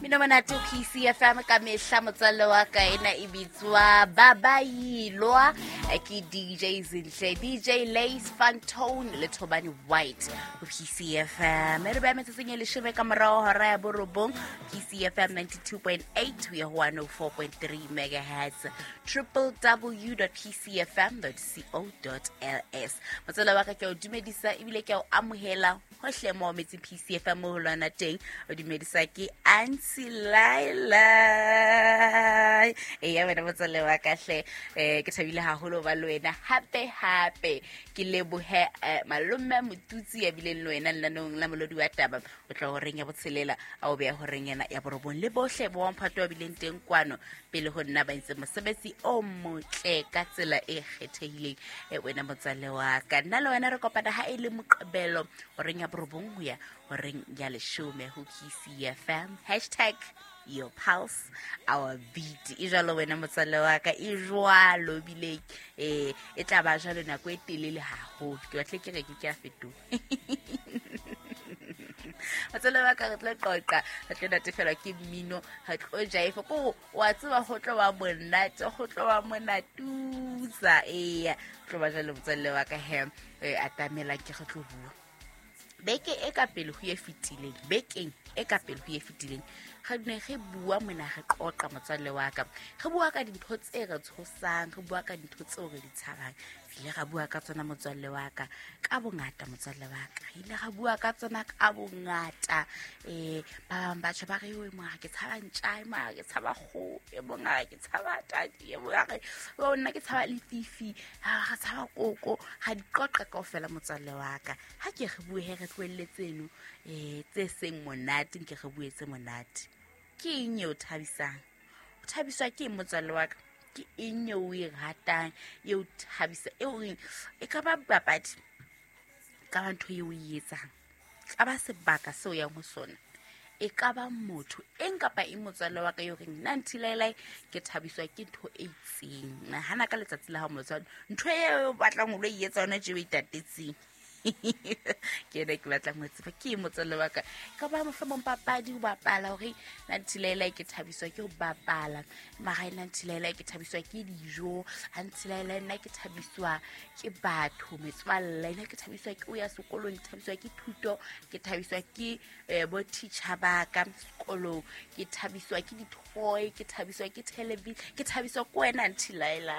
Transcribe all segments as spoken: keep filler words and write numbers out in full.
Mino monate o P C F M ka mehla motswalle wa ka ena e bitswa Babailwa ke D J Zinhle D J Lace Fantone le Thobani White o P C F M re ba metseng le shebe ka morao hora ya borobong P C F M ninety-two point eight we are one oh four point three megahertz w w w dot p c f m dot co dot l s motswalle wa ka ke o dumedisa ebile ke o amohela hohle mo metsi P C F M ho lwana teng o dumedisa ke Ansi Laila e ya wena motswalle wa ka hle eh ke thabile haholo ba lwena hape hape ke lebohe malome motutsi ya bile lwena llanong la molodi wa taba o tla go reng ya botshelela a o be go reng yana ya borobong le bohle bo mphato wa bileng teng kwano pele go nna ba ntse mosebetsi o motle ka tsela e kgethehileng e wena motswalle wa ka nna le wena re kopana ha e le moqebelo o reng ya borobong ho ya o reng ya leshome ho P C F M hashtag your pulse our beat e jalo wena motswalle wa ka e jwalo bile eh e tla ba jalo nako e telele haholo ke batle ke re ke ke a fetola motswalle wa ka re tla qoqa re tla natefela ke mmino ha tlo jaifa ko wa tseba go tlo wa monate go tlo wa monatuza eh tlo ba jalo motswalle wa ka he atamela ke go tlo bua beke e ka pele go e fitileng bekeng e ka pele go e fitileng ga ne ge bua mona ge qoqa motswalle wa ka ge bua ka dintho tse re tshosang ge bua ka dintho tse o re di tshabang ile ga bua ka tsona motswalle wa ka ka bongata motswalle wa ka ile ga bua ka tsona ka bongata eh ba bang ba tshaba re o mo ke tshaba ntjai ma ke tshaba go e bonga ke tshaba tati e bonga o nna ke tshaba lefifi ha ga tshaba koko ga di qoqa ka ofela motswalle wa ka ha ke ge bue he re tloelletseno eh tse seng monate ke ge bue tse monate ke eng o thabisang o thabiswa ke motswalle wa ka ke eng o e ratang e o thabisa e o e ka ba babadi ka bantho e o etsang ka ba sebaka se o yang ho sona e ka ba motho eng kapa e motswalle wa ka yo reng nna nthilelai ke thabiswa ke ntho e itseng na hana ka letsatsi la ha motswalle ntho e o batlang ho le etsa yona je o itatetseng ke ne ke batla mo tseba ke motswalle wa ka ka ba mo fa mo papadi ho bapala hore nantilela ke thabiswa ke ho bapala mara nantilela ke thabiswa ke dijo nantilela nna ke thabiswa ke batho metswalle nna ke thabiswa ke o ya sekolong ke thabiswa ke thuto ke thabiswa ke bo teacher ba ka sekolong ke thabiswa ke dithoy ke thabiswa ke television ke thabiswa ko wena nantilela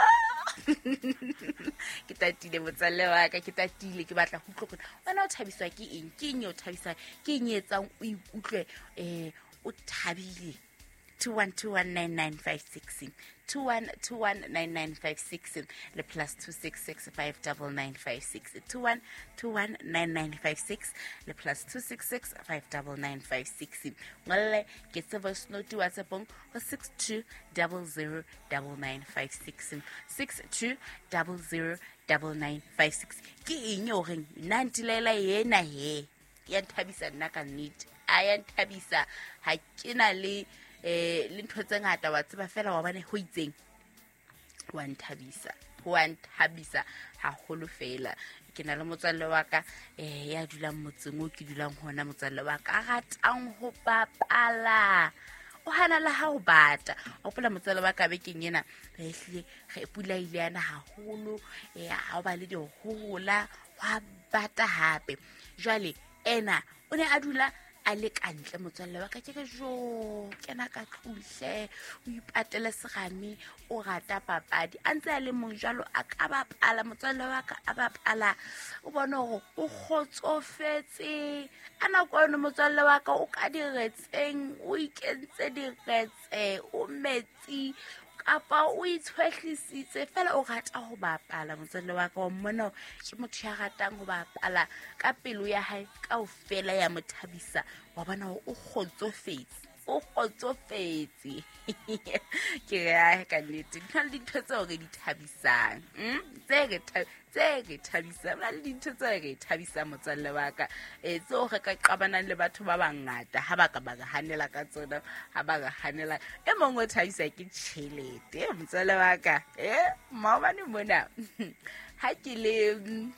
ke tatile motswalle wa ka ke tatile ke batla go utlwa wena o thabiswa ke eng ke eng o thabisa ke eng etsang o utlwe eh o thabile two one two one nine nine five six two one two one nine nine five six le plus two six six five nine nine five six two one two one nine nine five six le plus two six six five nine nine five six ngale ke tsebo snoti wa tsepong go six two zero zero nine nine five six six two zero zero nine nine five six ke eng o reng nantilela yena he ya thabisa nna ka nnete a ya thabisa ha kena le eh le ntho tse ngata wa tseba fela wa bane ho itseng wa nthabisa wa nthabisa ha holo fela ke na le motswalle wa ka eh ya dulang motseng o ke dulang hona motswalle wa ka ratang ho bapala o hana la ha o bata o pula motswalle wa ka bekeng ena re hlile re pula ile yana haholo eh ha ba le di hola wa bata hape jwale ena o ne a dula a le kantle motswalle wa ka ke ke jo kena ka tluhle o ipatela segami o rata papadi a ntse a le mong jalo a ka bapala motswalle wa ka a bapala o bona go o khotsofetse ana go no motswalle wa ka o ka diretseng o ikentse diretse o metsi apa o itshwehlisitse fela o rata go bapala motswalle wa ka o mona ke motho ya ratang go bapala ka pelo ya hae ka o fela ya mothabisa wa bona o khotsofetse o khotsofetse ke ya ka nnete nna le dintho tseo re di thabisang hm tse re tse re thabisang la le dintho tse re thabisang motswalle wa ka e tseo re ka qabanang le batho ba bangata ha ba ka ba hanela ka tsona ha ba ga hanela e mongwe o thabisa ke tšhelete motswalle wa ka eh maobane mona ha ke le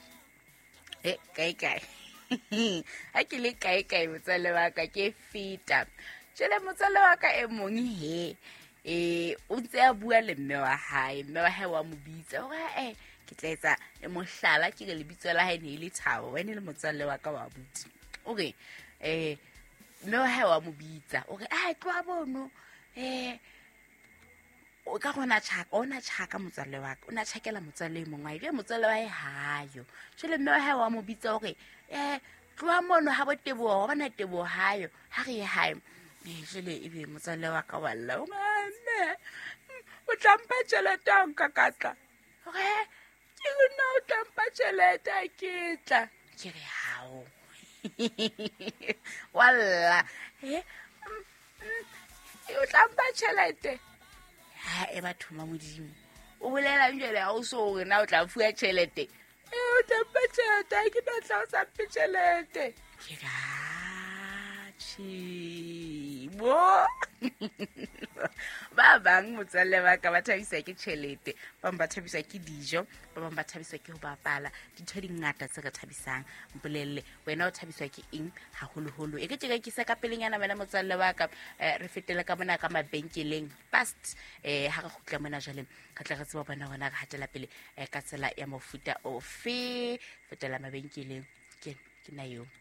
eh kae kae ha ke le kae kae motswalle wa ka ke feta jele motswalle wa ka e mong he eh o ntse a bua le mme wa hae mme wa hae wa mo bitsa o ga eh ke tletsa e mohlala ke le bitso la hae ne ile Thabo wena le motswalle wa ka wa buti okay eh mme wa hae wa mo bitsa okay a tloa bono eh o ka gona tshaka ona tshaka motsalle wa ka ona tshakela motsalle mongwe ile motsalle wa hayo jele mme wa hae wa mo bitsa okay eh tloa mono ha botebo bana tebo hayo ha re hae jele ibe motsalle wa ka walla o mme o tlampa tšhelete a nka katla okay ke gona o tlampa tšhelete a ketla ke re hao walla eh o tlampa tšhelete ha e ba thoma modimo o bolela njele ha o so re na o tla fuwa tšhelete e o tlampa tšhelete ke batla o sa tšhelete ke ga chi bo ba bang motsalle ba ka ba thabisa ke tšhelete ba ba thabisa ke dijo ba ba thabisa ke ho bapala ditho dingata tse re thabisang mpolelle wena o thabiswa ke eng ha holo holo e ke tjeka ke sa ka pelenyana bana motsalle ba ka re fetela ka mona ka mabenkeleng past eh ha re khutla mona jale ka tla re tseba bana bona ga hatela pele ka tsela ya mofuta o fe fetela mabenkeleng ke ke na yo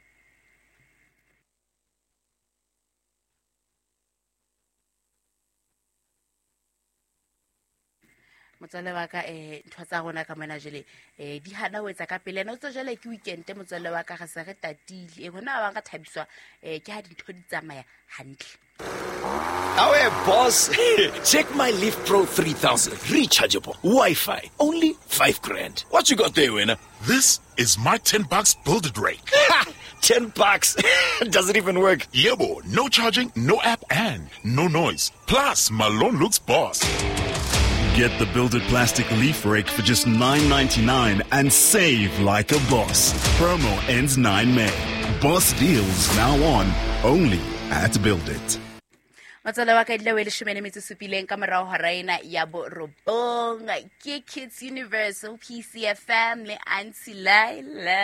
motswalle wa ka eh ntwa tsa rona ka mona jele eh di hana ho etsa ka pele na o tso jele ke weekend motswalle wa ka ga se re tatile e bona ba nga thabiswa eh ke ha dintho di tsamaya hantle. Our boss, check my Leaf Pro three thousand, rechargeable, Wi-Fi, only five grand. What you got there, winner? This is my ten bucks build-it rate. ten bucks? Does it even work? Yeah, boy. No charging, no app, and no noise. Plus, my loan looks boss. Get the Build-It Plastic Leaf Rake for just nine ninety-nine and save like a boss. Promo ends nine May. Boss deals now on, only at Build-It. Matsala wa ka ile we le shomene metsi supileng ka morao ha raina ya bo robong ke Kids Universal P C F family anti lai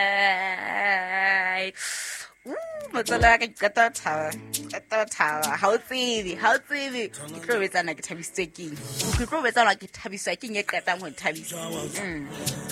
lai matsala ka kata thawa kata thawa ha o tsebe ha o tsebe ke tlo betsana ke thabisitswe ke ke tlo betsana ke thabiswa ke nge qetang ho thabisa